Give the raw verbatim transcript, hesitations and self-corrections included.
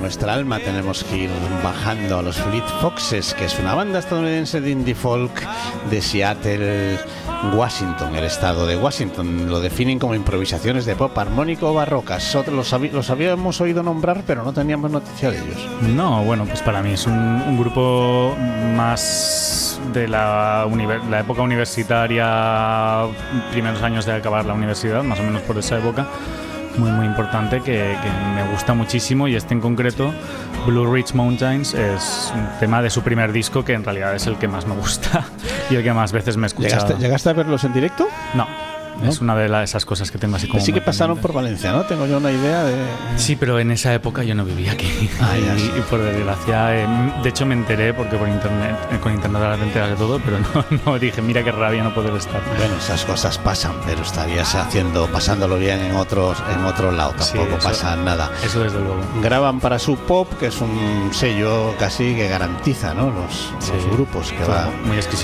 nuestra alma tenemos que ir bajando a los Fleet Foxes, que es una banda estadounidense de indie folk de Seattle, Washington, el estado de Washington. Lo definen como improvisaciones de pop armónico o barrocas. Los, hab- los habíamos oído nombrar, pero no teníamos noticia de ellos. No, bueno, pues para mí es un, un grupo más de la, univer- la época universitaria, primeros años de acabar la universidad, más o menos por esa época. Muy muy importante, que, que me gusta muchísimo, y este en concreto, Blue Ridge Mountains, es un tema de su primer disco que en realidad es el que más me gusta y el que más veces me he escuchado. ¿Llegaste, ¿Llegaste a verlos en directo? No, ¿no? es una de la, esas cosas que tengo así como... Sí que muy pasaron pendientes. por Valencia, ¿no? Tengo yo una idea de... Sí, pero en esa época yo no vivía aquí. Ah, ya, y, sí. y por desgracia, eh, de hecho me enteré porque por internet, eh, con internet ahora te enteras de todo, pero no, no dije, mira qué rabia no poder estar. Bueno, esas cosas pasan, pero estarías haciendo, pasándolo bien en otros, en otro lado, tampoco Sí, eso- pasa nada. Eso desde luego. Graban para Sub Pop, que es un sello casi que garantiza, ¿no? Los, Sí, los grupos que todo va. muy exquisito.